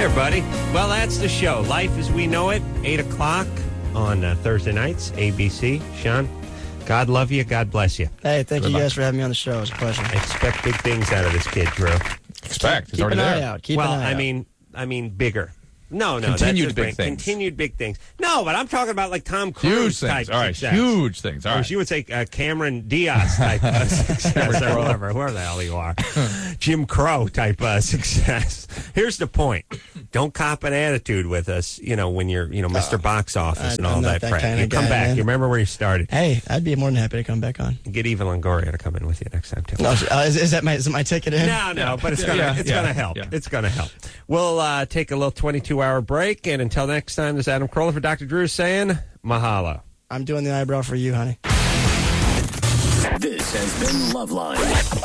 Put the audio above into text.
there, buddy. Well, that's the show. Life as We Know It, 8 o'clock on Thursday nights, ABC. Sean, God love you. God bless you. Hey, thank you guys for having me on the show. It was a pleasure. I expect big things out of this kid, Drew. Expect. Keep an eye out. Keep an eye out. I mean bigger. No, Continued big things. Continued big things. No, but I'm talking about like Tom Cruise huge things. type All right, success. huge things. All right. Or you would say Cameron Diaz type success or whatever, whoever the hell you are. Jim Crow type success. Here's the point. Don't cop an attitude with us, when you're, Mr. Box Office and all that crap. You come back. Man. You remember where you started. Hey, I'd be more than happy to come back on. Get Eva Longoria to come in with you next time, too. No, is it my ticket in? No, but it's gonna help. Yeah. It's gonna help. We'll take a little 22-hour break, and until next time, this is Adam Carolla for Dr. Drew saying mahalo. I'm doing the eyebrow for you, honey. This has been Loveline.